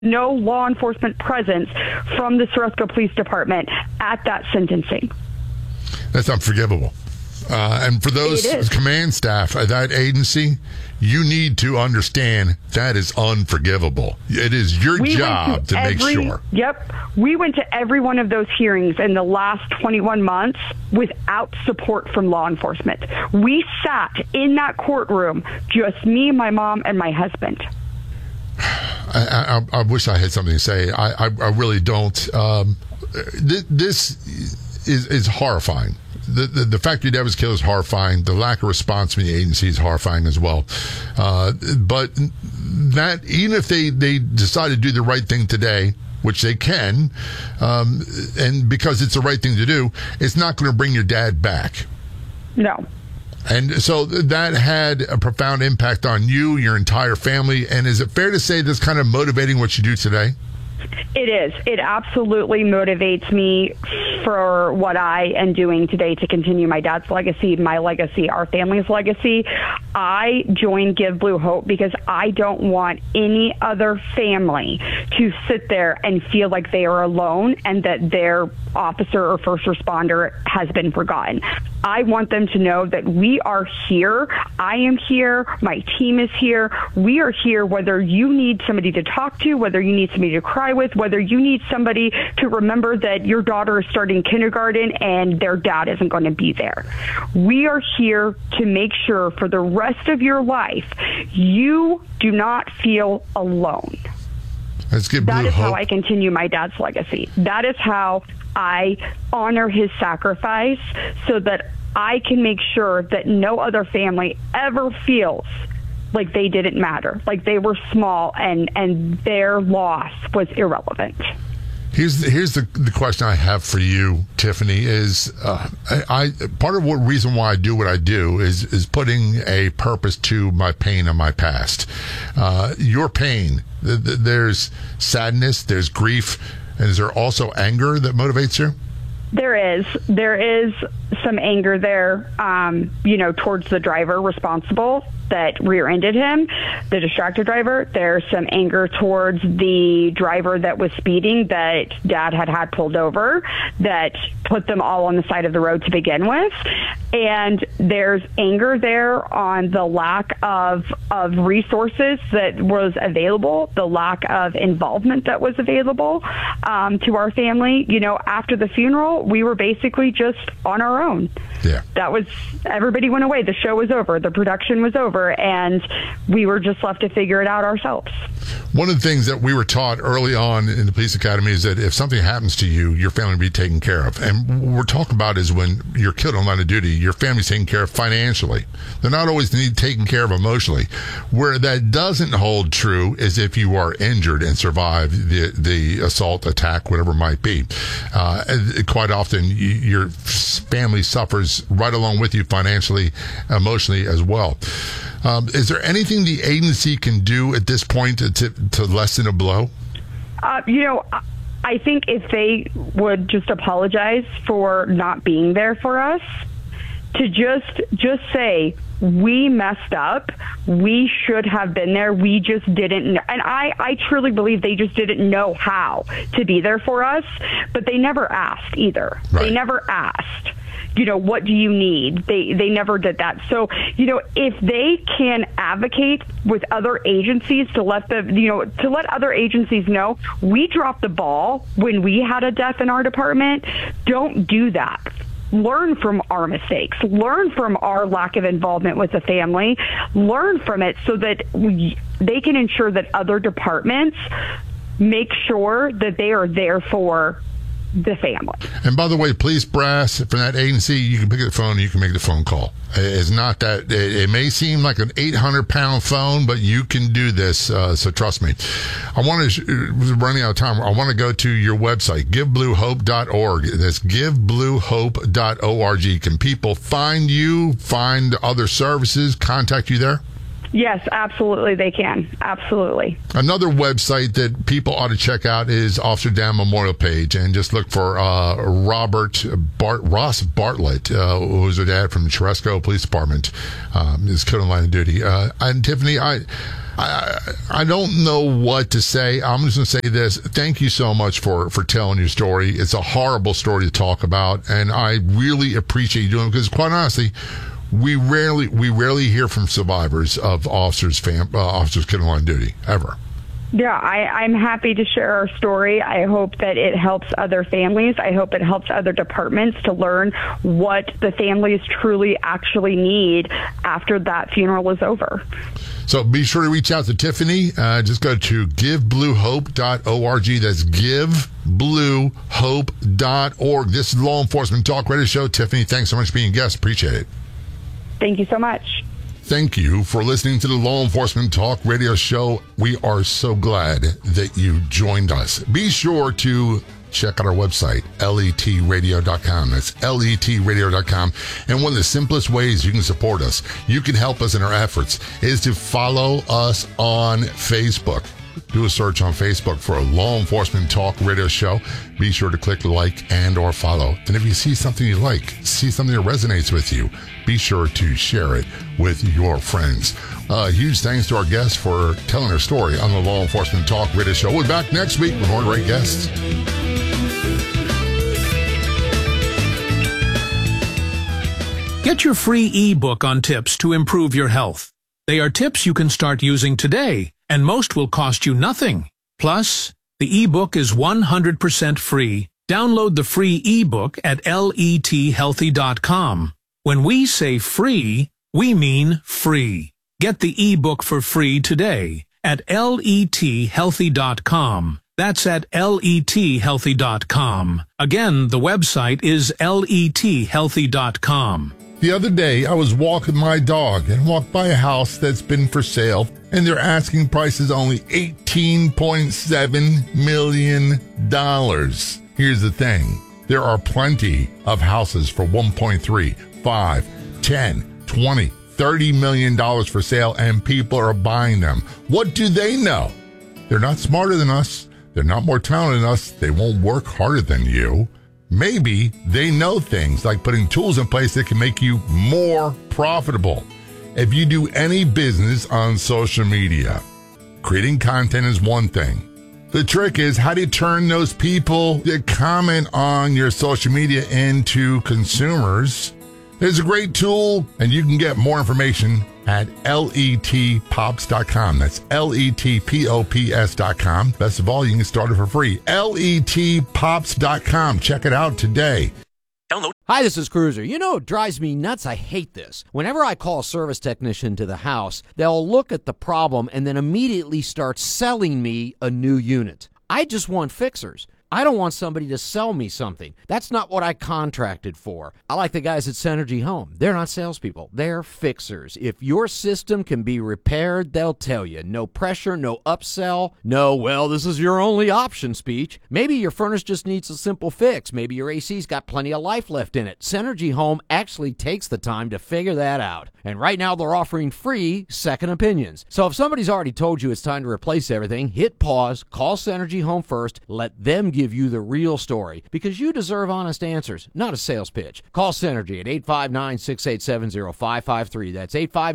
no law enforcement presence from the Ceresco Police Department at that sentencing. That's unforgivable. And for those command staff at that agency, you need to understand that is unforgivable. It is your job to make sure. Yep. We went to every one of those hearings in the last 21 months without support from law enforcement. We sat in that courtroom, just me, my mom, and my husband. I wish I had something to say. I really don't. This is horrifying. The fact your dad was killed is horrifying. The lack of response from the agency is horrifying as well. But that, even if they decide to do the right thing today, which they can, and because it's the right thing to do, it's not going to bring your dad back. No. And so that had a profound impact on you, your entire family. And is it fair to say that's kind of motivating what you do today? It is. It absolutely motivates me for what I am doing today to continue my dad's legacy, my legacy, our family's legacy. I joined Give Blue Hope because I don't want any other family to sit there and feel like they are alone and that their officer or first responder has been forgotten. I want them to know that we are here. I am here. My team is here. We are here whether you need somebody to talk to, whether you need somebody to cry with, whether you need somebody to remember that your daughter is starting kindergarten and their dad isn't going to be there. We are here to make sure for the rest of your life, you do not feel alone. Let's get Blue That is Hope. how I continue my dad's legacy. That is how I honor his sacrifice so that I can make sure that no other family ever feels like they didn't matter, like they were small and their loss was irrelevant. Here's the question I have for you, Tiffany, is I part of what reason why I do what I do is putting a purpose to my pain and my past. Your pain, there's sadness, there's grief, and is there also anger that motivates you? There is some anger there, towards the driver responsible that rear-ended him, the distracted driver. There's some anger towards the driver that was speeding that Dad had pulled over, that put them all on the side of the road to begin with. And there's anger there on the lack of resources that was available, the lack of involvement that was available to our family. After the funeral, we were basically just on our own. Yeah. Everybody went away. The show was over. The production was over. And we were just left to figure it out ourselves. One of the things that we were taught early on in the police academy is that if something happens to you, your family will be taken care of. And what we're talking about is when you're killed on line of duty, your family's taken care of financially. They're not always taken care of emotionally. Where that doesn't hold true is if you are injured and survive the assault, attack, whatever it might be. Quite often, your family suffers right along with you financially, emotionally as well. Is there anything the agency can do at this point to lessen a blow? I think if they would just apologize for not being there for us, to just say, we messed up, we should have been there, we just didn't know. And I truly believe they just didn't know how to be there for us, but they never asked either. Right. They never asked. What do you need? They never did that. So, if they can advocate with other agencies to let other agencies know we dropped the ball when we had a death in our department, don't do that. Learn from our mistakes. Learn from our lack of involvement with the family. Learn from it so that they can ensure that other departments make sure that they are there for the family. And by the way, police brass from that agency, you can pick up the phone and you can make the phone call. It's not that it may seem like an 800-pound phone, but you can do this. So trust me. We're running out of time. I want to go to your website, givebluehope.org. That's givebluehope.org. Can people find you, find other services, contact you there? Yes, absolutely they can. Absolutely. Another website that people ought to check out is Officer Dan Memorial page, and just look for Ross Bartlett, who was a dad from the Cheresco Police Department, is killed in line of duty. And Tiffany, I don't know what to say. I'm just going to say this. Thank you so much for telling your story. It's a horrible story to talk about, and I really appreciate you doing it, because quite honestly, we rarely hear from survivors of officers killed in line of duty, ever. Yeah, I'm happy to share our story. I hope that it helps other families. I hope it helps other departments to learn what the families truly actually need after that funeral is over. So be sure to reach out to Tiffany. Just go to givebluehope.org. That's givebluehope.org. This is Law Enforcement Talk Radio Show. Tiffany, thanks so much for being a guest. Appreciate it. Thank you so much. Thank you for listening to the Law Enforcement Talk Radio Show. We are so glad that you joined us. Be sure to check out our website, letradio.com. That's letradio.com. And one of the simplest ways you can support us, you can help us in our efforts, is to follow us on Facebook. Do a search on Facebook for a Law Enforcement Talk Radio Show. Be sure to click like and or follow. And if you see something you like, see something that resonates with you, be sure to share it with your friends. Huge thanks to our guests for telling their story on the Law Enforcement Talk Radio Show. We'll be back next week with more great guests. Get your free ebook on tips to improve your health. They are tips you can start using today, and most will cost you nothing. Plus, the ebook is 100% free. Download the free ebook at lethealthy.com. When we say free, we mean free. Get the ebook for free today at lethealthy.com. That's at lethealthy.com. Again, the website is lethealthy.com. The other day, I was walking my dog and walked by a house that's been for sale, and their asking price is only $18.7 million. Here's the thing. There are plenty of houses for $1.3, $5, $10, $20, $30 million for sale, and people are buying them. What do they know? They're not smarter than us. They're not more talented than us. They won't work harder than you. Maybe they know things like putting tools in place that can make you more profitable. If you do any business on social media, creating content is one thing. The trick is, how do you turn those people that comment on your social media into consumers? There's a great tool, and you can get more information at letpops.com. That's letpops.com. Best of all, you can get started for free. letpops.com. Check it out today. Download. Hi, this is Cruiser. You know, it drives me nuts. I hate this. Whenever I call a service technician to the house, they'll look at the problem and then immediately start selling me a new unit. I just want fixers. I don't want somebody to sell me something. That's not what I contracted for. I like the guys at Synergy Home. They're not salespeople. They're fixers. If your system can be repaired, they'll tell you. No pressure, no upsell, no, well, this is your only option speech. Maybe your furnace just needs a simple fix. Maybe your AC's got plenty of life left in it. Synergy Home actually takes the time to figure that out. And right now they're offering free second opinions. So if somebody's already told you it's time to replace everything, hit pause, call Synergy Home first, let them give you the real story, because you deserve honest answers, not a sales pitch. Call Synergy at 859-687-0553. That's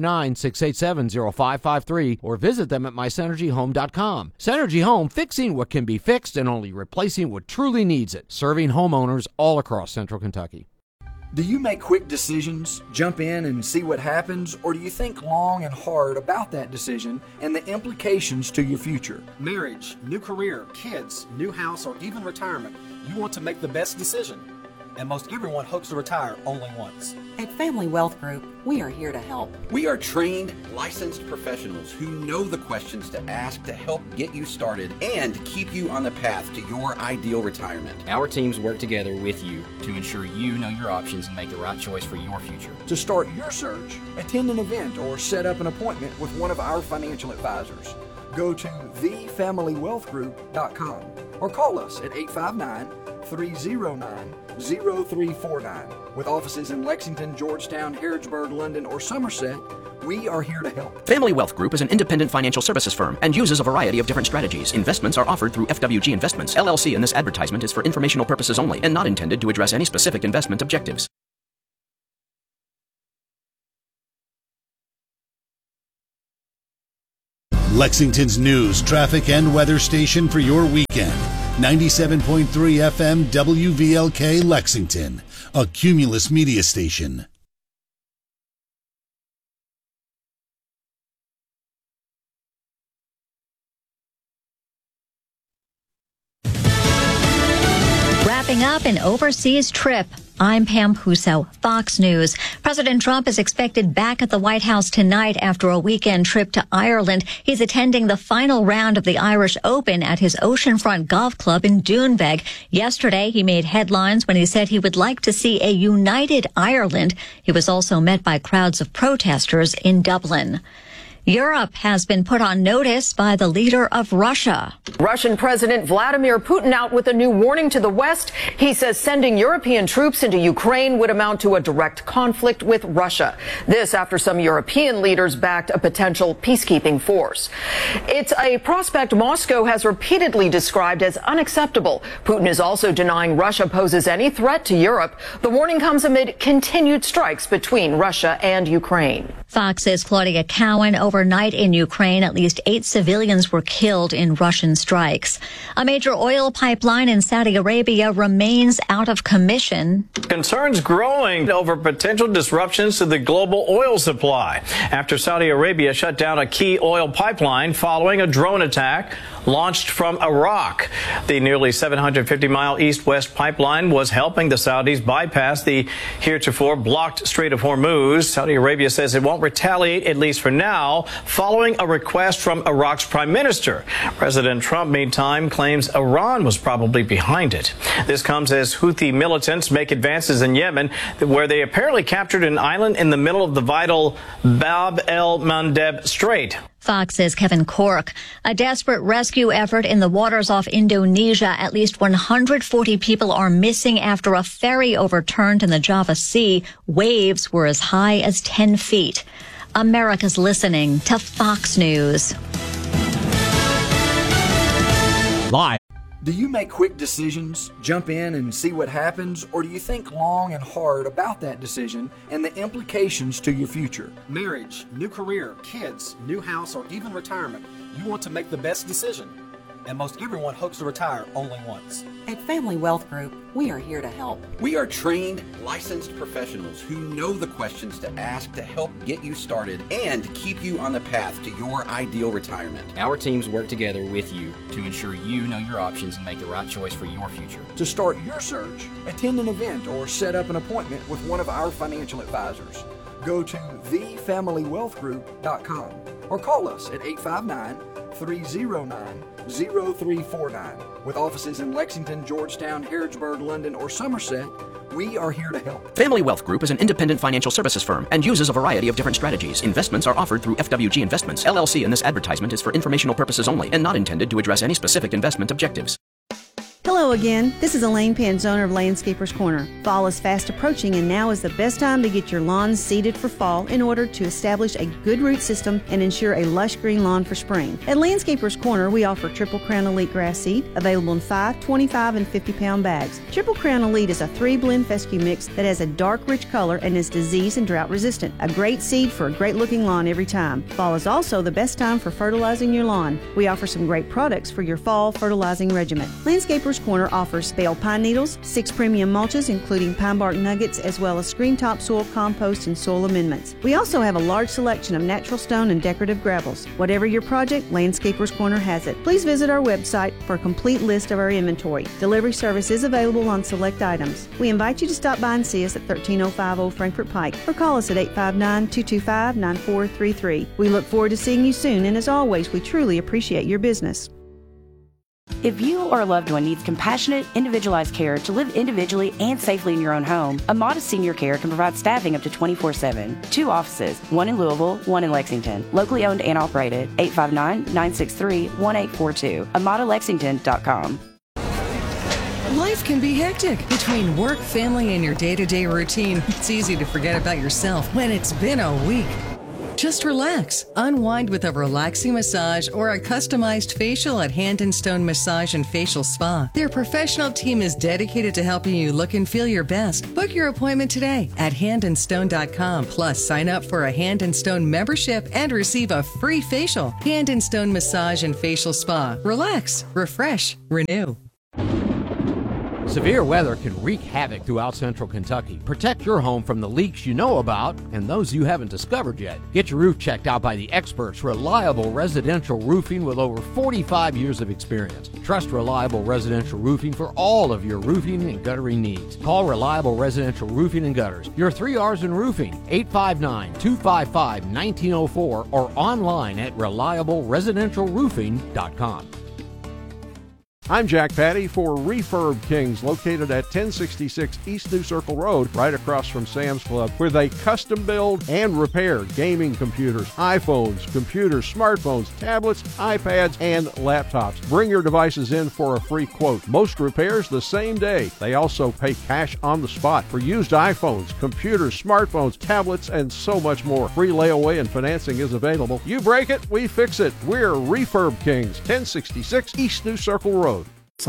859-687-0553, or visit them at mysynergyhome.com. Synergy Home, fixing what can be fixed and only replacing what truly needs it. Serving homeowners all across Central Kentucky. Do you make quick decisions, jump in and see what happens, or do you think long and hard about that decision and the implications to your future? Marriage, new career, kids, new house, or even retirement. You want to make the best decision. And most everyone hopes to retire only once. At Family Wealth Group, we are here to help. We are trained, licensed professionals who know the questions to ask to help get you started and keep you on the path to your ideal retirement. Our teams work together with you to ensure you know your options and make the right choice for your future. To start your search, attend an event or set up an appointment with one of our financial advisors. Go to thefamilywealthgroup.com or call us at 859-309-0349. With offices in Lexington, Georgetown, Harrodsburg, London, or Somerset, We are here to help. Family Wealth Group is an independent financial services firm and uses a variety of different strategies. Investments are offered through FWG Investments, LLC, and this advertisement is for informational purposes only and not intended to address any specific investment objectives. Lexington's news, traffic, and weather station for your weekend. 97.3 FM WVLK Lexington, a Cumulus media station. Wrapping up an overseas trip. I'm Pam Puso, Fox News. President Trump is expected back at the White House tonight after a weekend trip to Ireland. He's attending the final round of the Irish Open at his oceanfront golf club in Doonbeg. Yesterday, he made headlines when he said he would like to see a united Ireland. He was also met by crowds of protesters in Dublin. Europe has been put on notice by the leader of Russia. Russian President Vladimir Putin out with a new warning to the West. He says sending European troops into Ukraine would amount to a direct conflict with Russia. This after some European leaders backed a potential peacekeeping force. It's a prospect Moscow has repeatedly described as unacceptable. Putin is also denying Russia poses any threat to Europe. The warning comes amid continued strikes between Russia and Ukraine. Fox's Claudia Cowan. Overnight in Ukraine, at least 8 civilians were killed in Russian strikes. A major oil pipeline in Saudi Arabia remains out of commission. Concerns growing over potential disruptions to the global oil supply after Saudi Arabia shut down a key oil pipeline following a drone attack launched from Iraq. The nearly 750-mile east-west pipeline was helping the Saudis bypass the heretofore blocked Strait of Hormuz. Saudi Arabia says it won't retaliate, at least for now, following a request from Iraq's prime minister. President Trump, meantime, claims Iran was probably behind it. This comes as Houthi militants make advances in Yemen, where they apparently captured an island in the middle of the vital Bab el-Mandeb Strait. Fox's Kevin Cork. A desperate rescue effort in the waters off Indonesia. At least 140 people are missing after a ferry overturned in the Java Sea. Waves were as high as 10 feet. America's listening to Fox News. Live. Do you make quick decisions, jump in and see what happens, or do you think long and hard about that decision and the implications to your future? Marriage, new career, kids, new house, or even retirement. You want to make the best decision. And most everyone hopes to retire only once. At Family Wealth Group, we are here to help. We are trained, licensed professionals who know the questions to ask to help get you started and keep you on the path to your ideal retirement. Our teams work together with you to ensure you know your options and make the right choice for your future. To start your search, attend an event or set up an appointment with one of our financial advisors. Go to thefamilywealthgroup.com or call us at 859-309-0349. With offices in Lexington, Georgetown, Harrodsburg, London, or Somerset, we are here to help. Family Wealth Group is an independent financial services firm and uses a variety of different strategies. Investments are offered through FWG Investments, LLC, and this advertisement is for informational purposes only and not intended to address any specific investment objectives. Hello again. This is Elaine Pence, owner of Landscapers Corner. Fall is fast approaching, and now is the best time to get your lawns seeded for fall in order to establish a good root system and ensure a lush green lawn for spring. At Landscapers Corner, we offer Triple Crown Elite grass seed, available in 5, 25, and 50-pound bags. Triple Crown Elite is a 3-blend fescue mix that has a dark, rich color and is disease and drought resistant. A great seed for a great-looking lawn every time. Fall is also the best time for fertilizing your lawn. We offer some great products for your fall fertilizing regimen. Landscapers Corner offers bale pine needles, 6 premium mulches including pine bark nuggets, as well as screen top soil compost and soil amendments. We also have a large selection of natural stone and decorative gravels. Whatever your project, Landscapers Corner has it. Please visit our website for a complete list of our inventory. Delivery service is available on select items. We invite you to stop by and see us at 13050 Old Frankfort Pike or call us at 859-225-9433. We look forward to seeing you soon, and as always, we truly appreciate your business. If you or a loved one needs compassionate, individualized care to live individually and safely in your own home, Amada Senior Care can provide staffing up to 24/7. 2 offices, one in Louisville, one in Lexington. Locally owned and operated. 859-963-1842. AmadaLexington.com. Life can be hectic. Between work, family, and your day-to-day routine, it's easy to forget about yourself when it's been a week. Just relax. Unwind with a relaxing massage or a customized facial at Hand & Stone Massage and Facial Spa. Their professional team is dedicated to helping you look and feel your best. Book your appointment today at handandstone.com. Plus, sign up for a Hand & Stone membership and receive a free facial. Hand & Stone Massage and Facial Spa. Relax, refresh, renew. Severe weather can wreak havoc throughout central Kentucky. Protect your home from the leaks you know about and those you haven't discovered yet. Get your roof checked out by the experts, Reliable Residential Roofing, with over 45 years of experience. Trust Reliable Residential Roofing for all of your roofing and guttering needs. Call Reliable Residential Roofing and Gutters. Your 3 R's in roofing, 859-255-1904 or online at reliableresidentialroofing.com. I'm Jack Patty for Refurb Kings, located at 1066 East New Circle Road, right across from Sam's Club, where they custom build and repair gaming computers, iPhones, computers, smartphones, tablets, iPads, and laptops. Bring your devices in for a free quote. Most repairs the same day. They also pay cash on the spot for used iPhones, computers, smartphones, tablets, and so much more. Free layaway and financing is available. You break it, we fix it. We're Refurb Kings, 1066 East New Circle Road.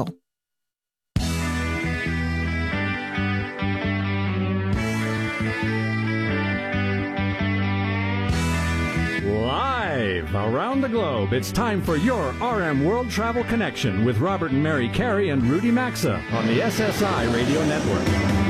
Live around the globe, it's time for your RM World Travel Connection with Robert and Mary Carey and Rudy Maxa on the SSI Radio Network.